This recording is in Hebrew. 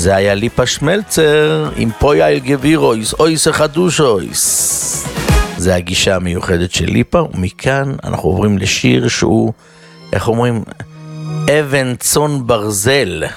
זה היה ליפה שמלצר עם פויה אל גבירויס, אויס החדושויס. זה הגישה המיוחדת של ליפה, ומכאן אנחנו עוברים לשיר שהוא, איך אומרים, אבן צאן ברזל